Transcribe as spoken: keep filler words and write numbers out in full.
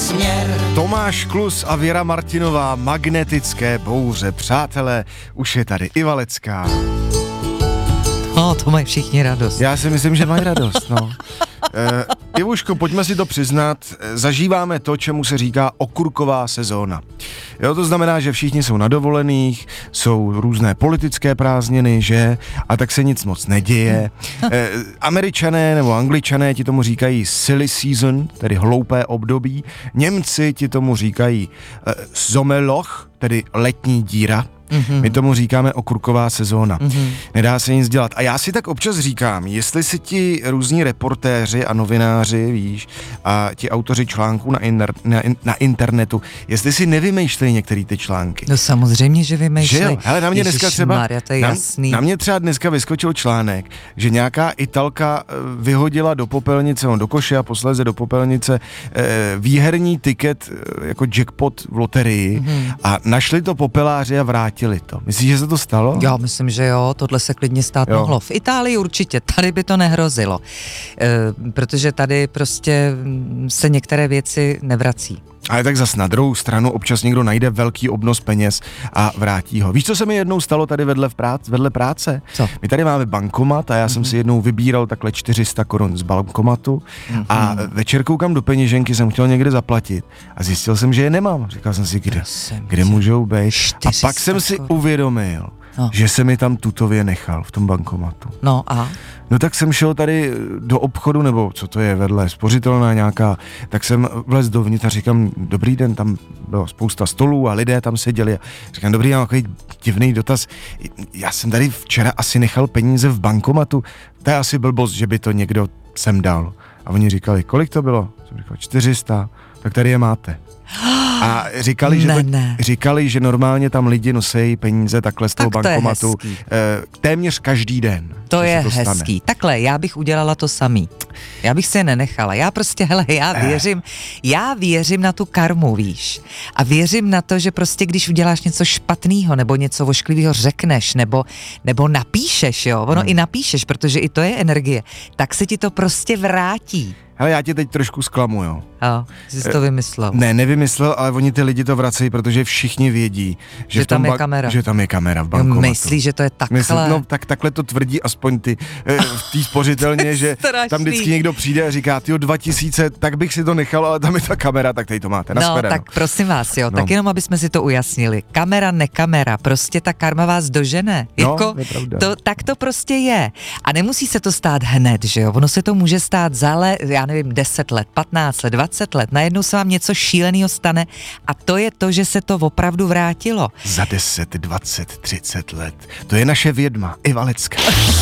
směr. Tomáš Klus a Věra Martinová, Magnetické bouře. Přátelé, už je tady i Valecká. No, to mají všichni radost. Já si myslím, že mají radost, no. E, Ivuško, pojďme si to přiznat, zažíváme to, čemu se říká okurková sezóna. Jo, to znamená, že všichni jsou na dovolených, jsou různé politické prázdniny, že? A tak se nic moc neděje. E, Američané nebo Angličané ti tomu říkají silly season, tedy hloupé období. Němci ti tomu říkají e, Sommerloch, tedy letní díra. Mm-hmm. My tomu říkáme okurková sezóna. Mm-hmm. Nedá se nic dělat. A já si tak občas říkám, jestli si ti různí reportéři a novináři, víš, a ti autoři článků na, inter, na, na internetu, jestli si nevymýšlejí některé ty články. No samozřejmě, že vymýšlejí. Že jo? Hele, na mě dneska třeba, Maria, to je na, jasný. na mě třeba dneska vyskočil článek, že nějaká Italka vyhodila do popelnice, no, do koše a posléze do popelnice eh, výherní tiket eh, jako jackpot v loterii mm-hmm. a našli to popeláři a vrátili to. Myslíš, že se to stalo? Já myslím, že jo, tohle se klidně stát jo. mohlo. V Itálii určitě, tady by to nehrozilo, e, protože tady prostě se některé věci nevrací. Ale tak zas na druhou stranu občas někdo najde velký obnos peněz a vrátí ho. Víš, co se mi jednou stalo tady vedle, v prác, vedle práce? Co? My tady máme bankomat a já mm-hmm. jsem si jednou vybíral takhle čtyři sta korun z bankomatu mm-hmm. a večer koukám do peněženky, jsem chtěl někde zaplatit a zjistil jsem, že je nemám. Říkal jsem si, kde, kde můžou být. A pak jsem si uvědomil, no. že se mi tam tutově nechal v tom bankomatu. No a? No tak jsem šel tady do obchodu, nebo co to je vedle, spořitelná nějaká, tak jsem vlez dovnitř a říkám, dobrý den, tam bylo spousta stolů a lidé tam seděli. A říkám, dobrý den, takový divný dotaz, já jsem tady včera asi nechal peníze v bankomatu, to je asi blbost, že by to někdo sem dal. A oni říkali, kolik to bylo? Jsem říkal, čtyři sta, tak tady je máte. A říkali, že ne, to, ne. říkali, že normálně tam lidi nosejí peníze takhle z toho tak bankomatu e, téměř každý den. To je to hezký. Stane. Takhle, já bych udělala to samý. Já bych si je nenechala. Já prostě, hele, já věřím, já věřím na tu karmu, víš. A věřím na to, že prostě když uděláš něco špatného, nebo něco ošklivého řekneš, nebo, nebo napíšeš, jo, ono hmm. i napíšeš, protože i to je energie, tak se ti to prostě vrátí. Hele, já tě teď trošku zklamu, jo. Jo, jsi to vymyslel. Ne, nevymyslel, ale oni ty lidi to vracejí, protože všichni vědí, že, že tam je ba- kamera. Že tam je kamera v bankomatu. Myslíš, že to je takhle? Myslí, no tak takhle to tvrdí aspoň ty v té spořitelně, že tam vždycky někdo přijde a říká, tyjo, dva tisíce, tak bych si to nechal, ale tam je ta kamera, tak tady to máte. No, tak prosím vás, jo, no. tak jenom, aby jsme si to ujasnili. Kamera, ne kamera, prostě ta karma vás dožene. No, jako, je pravda. To, tak to prostě je. A nemusí se to stát hned, že jo, ono se to může stát za, le, já nevím, deset let, patnáct let, dvacet let, najednou se vám něco šíleného stane a to je to, že se to opravdu vrátilo. Za deset, dvacet, třicet let. To je naše vědma, i Valecká.